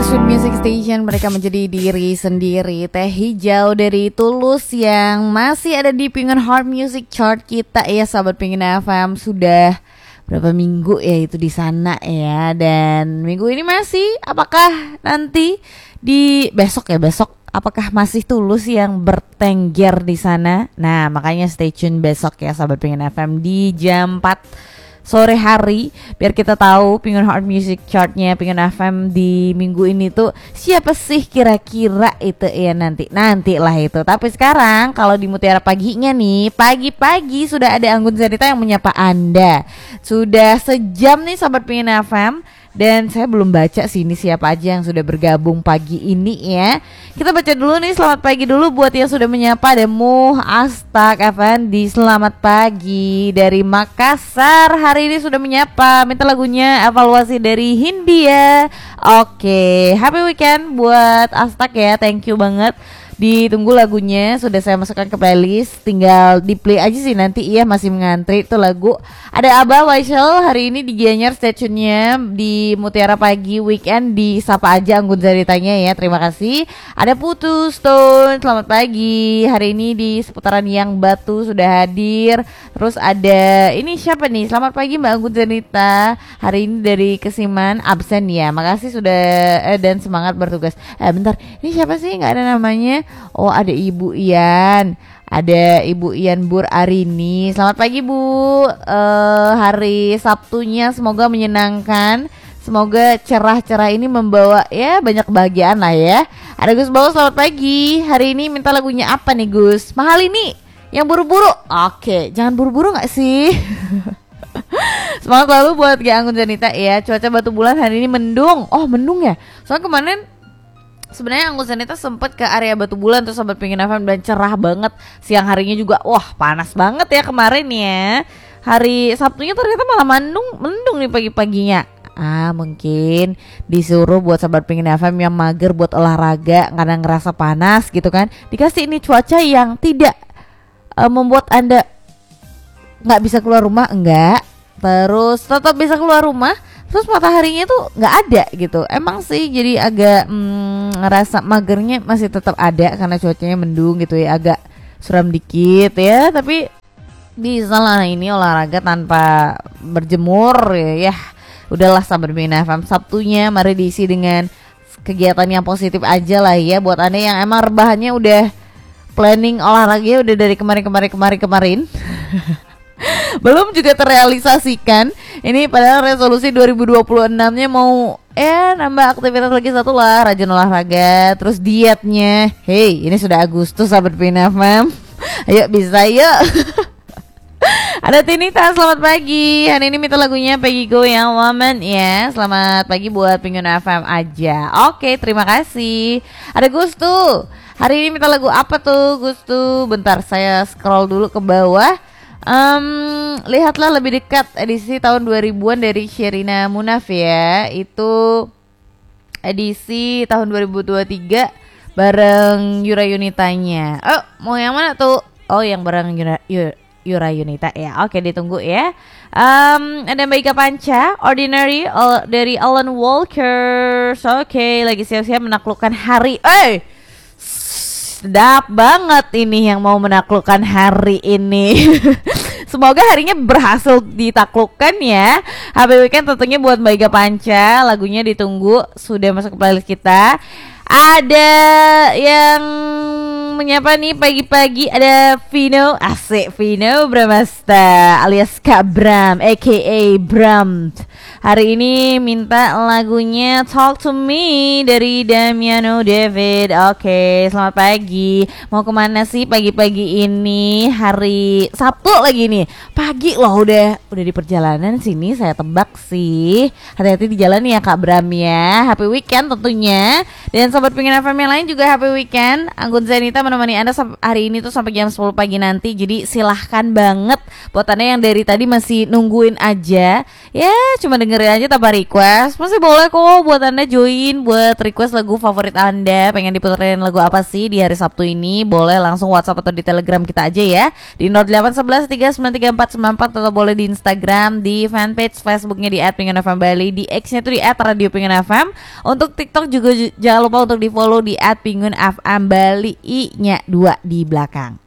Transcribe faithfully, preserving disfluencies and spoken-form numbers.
Sweet Music Station, mereka menjadi diri sendiri. Teh Hijau dari Tulus yang masih ada di Pengen Heart Music Chart kita ya, sahabat Pengen F M. Sudah berapa minggu ya itu di sana ya, dan minggu ini masih, apakah nanti di besok ya besok apakah masih Tulus yang bertengger di sana? Nah, makanya stay tune besok ya sahabat Pengen F M di jam empat sore hari, biar kita tahu Pengen Heart Music Chartnya Pengen F M di minggu ini tuh siapa sih kira-kira itu ya, nanti nanti lah itu. Tapi sekarang kalau di Mutiara Paginya nih, pagi-pagi sudah ada Anggun Zanita yang menyapa Anda. Sudah sejam nih sahabat Pengen F M, dan saya belum baca sih ini siapa aja yang sudah bergabung pagi ini ya. Kita baca dulu nih, selamat pagi dulu buat yang sudah menyapa. Ada Muh Astak Effendi, selamat pagi dari Makassar. Hari ini sudah menyapa, minta lagunya Evaluasi dari Hindia. Oke, happy weekend buat Astak ya, thank you banget. Ditunggu lagunya, sudah saya masukkan ke playlist, tinggal di play aja sih nanti ya, masih mengantri tuh lagu. Ada Abah Waisel hari ini di Gianyar stasiunnya di Mutiara Pagi Weekend, di sapa aja Anggun Zanitanya ya, terima kasih. Ada Putu Stone, selamat pagi, hari ini di seputaran Yang Batu sudah hadir. Terus ada ini siapa nih, selamat pagi Mbak Anggun Zanita, hari ini dari Kesiman absen ya, makasih sudah eh, dan semangat bertugas. Eh bentar, ini siapa sih, nggak ada namanya. Oh, ada Ibu Ian, ada Ibu Ian Bur Arini. Selamat pagi Bu, uh, hari Sabtunya semoga menyenangkan, semoga cerah-cerah ini membawa ya banyak kebahagiaan lah ya. Ada Gus Bawa, selamat pagi, hari ini minta lagunya apa nih Gus? Mahal ini, yang buru-buru. Oke, jangan buru-buru gak sih? Semangat lalu buat G Anggun Zanita ya. Cuaca Batu Bulan hari ini mendung. Oh mendung ya, soalnya kemarin sebenarnya Anggun Zanita sempat ke area Batu Bulan tuh sahabat Pengen F M, dan cerah banget. Siang harinya juga wah panas banget ya kemarin ya. Hari Sabtunya ternyata malah mendung, mendung nih pagi-paginya. Ah mungkin disuruh buat sahabat Pengen F M yang mager buat olahraga karena ngerasa panas gitu kan, dikasih ini cuaca yang tidak uh, membuat Anda nggak bisa keluar rumah, enggak, terus tetap bisa keluar rumah, terus mataharinya tuh nggak ada gitu. Emang sih jadi agak mm, ngerasa magernya masih tetap ada karena cuacanya mendung gitu ya, agak suram dikit ya. Tapi bisa lah ini olahraga tanpa berjemur ya. Ya udahlah sahabat Pengen F M, Sabtunya mari diisi dengan kegiatan yang positif aja lah ya. Buat Anda yang emang rebahannya udah planning olahraga udah dari kemarin-kemarin kemarin-kemarin belum juga terrealisasikan. Ini padahal resolusi dua ribu dua puluh enam-nya mau eh nambah aktivitas lagi satu lah, rajin olahraga, terus dietnya. Hey, ini sudah Agustus sahabat Pengen F M. Ayo bisa yuk. Ada Tinita, selamat pagi. Hari ini minta lagunya Peggy Go yang Woman ya. Selamat pagi buat Pengen F M aja. Oke, terima kasih. Ada Gustu. Hari ini minta lagu apa tuh Gustu? Bentar saya scroll dulu ke bawah. Um, lihatlah lebih dekat edisi tahun dua ribuan dari Sherina Munaf ya. Itu edisi tahun dua ribu dua puluh tiga bareng Yura Yunitanya. Oh, mau yang mana tuh? Oh, yang bareng Yura, Yura Yunita ya. Oke, ditunggu ya. Um, ada Mbak Ika Panca, Ordinary all, dari Alan Walker. Oke, lagi siap-siap menaklukkan hari. Eh, sedap banget ini yang mau menaklukkan hari ini. Semoga harinya berhasil ditaklukkan ya. Happy weekend tentunya buat Mbak Ika Panca. Lagunya ditunggu, sudah masuk ke playlist kita. Ada yang menyapa nih pagi-pagi, ada Vino, asik Vino Bramasta alias Kak Bram aka Bram. Hari ini minta lagunya Talk to Me dari Damiano David. Oke, selamat pagi. Mau kemana sih pagi-pagi ini? Hari Sabtu lagi nih. Pagi loh udah udah di perjalanan sini, saya tebak sih. Hati-hati di jalan ya Kak Bram ya. Happy weekend tentunya. Dan sobat Pengen F M yang lain juga happy weekend. Anggun Zanita menemani Anda hari ini tuh sampai jam sepuluh pagi nanti. Jadi silahkan banget buat Anda yang dari tadi masih nungguin aja, ya cuma dengerin aja tanpa request, masih boleh kok buat Anda join buat request lagu favorit Anda. Pengen diputerin lagu apa sih di hari Sabtu ini? Boleh langsung WhatsApp atau di Telegram kita aja ya, di nol delapan satu satu tiga sembilan tiga empat sembilan empat, atau boleh di Instagram, di fanpage Facebooknya di at pingin f m bali, di X-nya tuh di at radio pingin f m. Untuk TikTok juga j- jangan lupa untuk di follow di at pingin f m bali, i-nya dua di belakang.